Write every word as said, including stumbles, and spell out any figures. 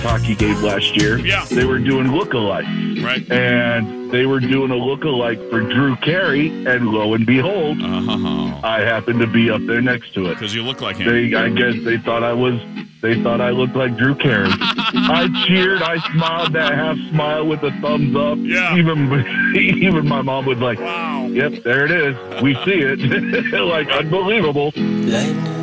hockey game last year. Yeah. They were doing look-alike. Right. And they were doing a look-alike for Drew Carey, and lo and behold, Uh-huh. I happened to be up there next to it. Because you look like him. They, I guess they thought I was, they thought I looked like Drew Carey. I cheered, I smiled that half smile with a thumbs up. Yeah. Even, even my mom was like, wow. Yep, there it is. We see it. Like, unbelievable.